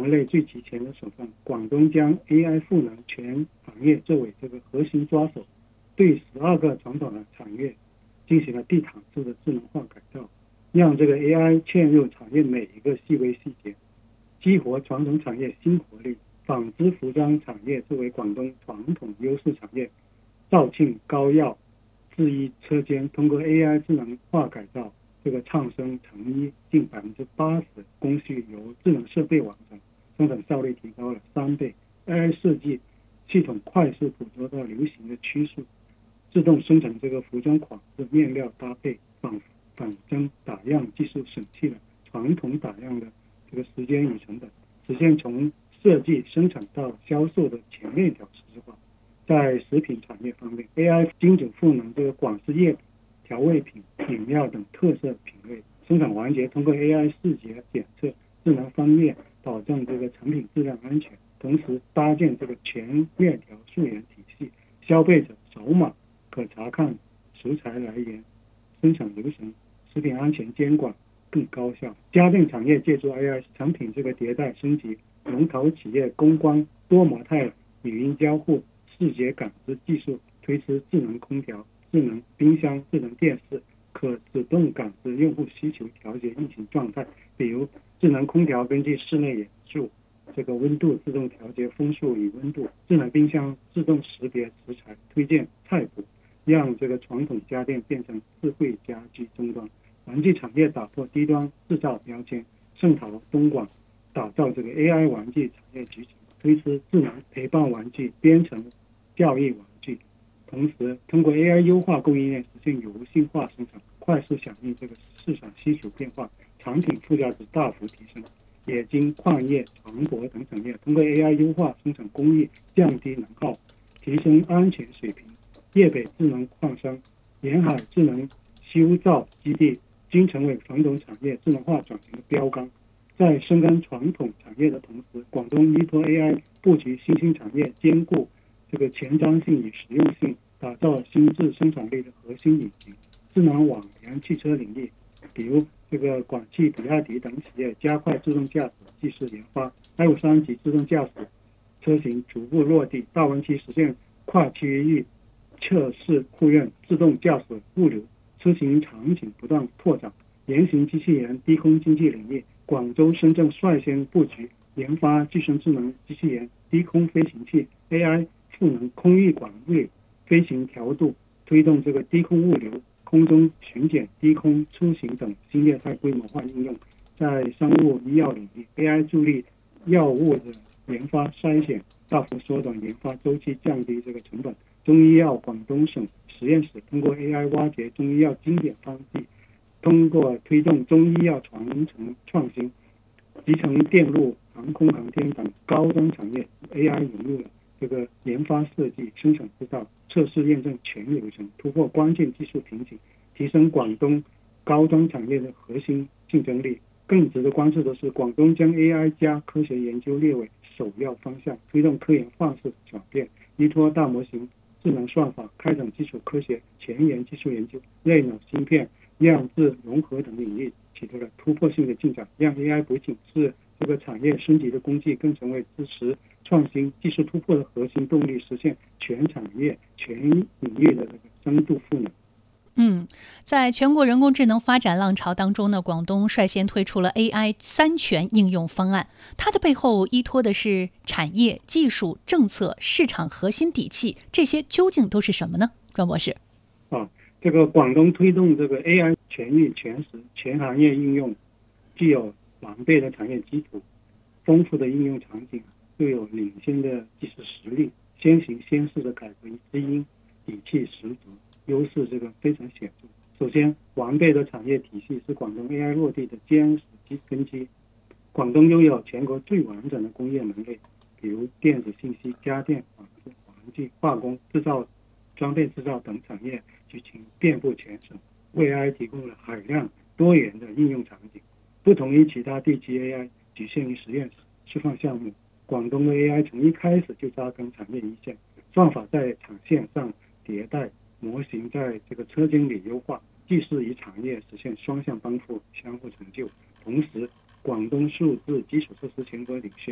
门类最齐全的省份，广东将 AI 赋能全行业作为这个核心抓手，对12个传统的产业进行了地毯式的智能化改造，让这个 AI 嵌入产业每一个细微细节，激活传统产业新活力。纺织服装产业作为广东传统优势产业，肇庆高药制衣车间通过 AI 智能化改造，这个畅生成衣近80%工序由智能设备完成，生产效率提高了3倍。AI 设计系统快速捕捉到流行的趋势，自动生成这个服装款式、面料搭配、仿真打样技术，省去了传统打样的这个时间与成本，实现从设计、生产到销售的全链条实质化。在食品产业方面 ，AI 精准赋能这个广式叶调味品、饮料等特色品类，生产环节通过 AI 视觉检测、智能分类，保证这个成品质量安全，同时搭建这个全链条溯源体系，消费者扫码可查看食材来源、生产流程，食品安全监管更高效。家电产业借助 AI 产品这个迭代升级，龙头企业攻关多模态语音交互、视觉感知技术，推出智能空调、智能冰箱、智能电视，可主动感知用户需求，调节运行状态。比如智能空调根据室内元素这个温度自动调节风速与温度，智能冰箱自动识别食材，推荐菜谱，让这个传统家电变成智慧家居终端。玩具产业打破低端制造标签，盛陶东莞打造这个 AI 玩具产业集群，推出智能陪伴玩具、编程教育玩具，同时通过 AI 优化供应链，实现有性化生产，快速响应这个市场需求变化，产品附加值大幅提升。冶金、矿业、船舶等产业通过 AI 优化生产工艺，降低能耗，提升安全水平。粤北智能矿山、沿海智能修造基地均成为传统产业智能化转型的标杆。在深耕传统产业的同时，广东依托 AI 布局新兴产业，兼顾这个前瞻性与实用性，打造新质生产力的核心引擎。智能网联汽车领域，比如这个广汽、比亚迪等企业加快自动驾驶技术研发，25-3级自动驾驶车型逐步落地，大湾区实现跨区域测试互认，自动驾驶物流车型场景不断拓展。原型机器人低空经济领域，广州、深圳率先布局研发具身智能机器人、低空飞行器、AI 赋能空域管理、飞行调度，推动这个低空物流、空中巡检、低空出行等新业态规模化应用。在生物医药领域 ，AI 助力药物的研发筛选，大幅缩短研发周期，降低这个成本。中医药广东省实验室通过 AI 挖掘中医药经典方剂，通过推动中医药传承创新，集成电路、航空航天等高端产业 ，AI 引入了这个研发设计、生产制造、测试验证全流程，突破关键技术瓶颈，提升广东高端产业的核心竞争力。更值得关注的是，广东将 AI 加科学研究列为首要方向，推动科研范式转变，依托大模型、智能算法，开展基础科学、前沿技术研究，类脑芯片、量子融合等领域取得了突破性的进展，让 AI 不仅是这个产业升级的工具，更成为支持创新技术突破的核心动力，实现全产业、全领域的这个深度赋能。 在全国人工智能发展浪潮当中呢，广东率先推出了 AI 3全应用方案，它的背后依托的是产业、技术、政策、市场核心底气，这些究竟都是什么呢？庄博士。 这个广东推动这个 AI 全域全时全行业应用，具有完备的产业基础、丰富的应用场景，又有领先的技术实力，先行先试的改革之因，底气十足，优势这个非常显著。首先，完备的产业体系是广东 AI 落地的坚实根基。广东拥有全国最完整的工业门类，比如电子信息、家电、纺织、玩具、化工、制造、装备制造等产业剧情遍布全省，为 AI 提供了海量多元的应用场景。不同于其他地区 AI 局限于实验室示范项目，广东的 AI 从一开始就扎根产业一线，算法在产线上迭代，模型在这个车间里优化，技术与产业实现双向奔赴、相互成就。同时，广东数字基础设施全国领先，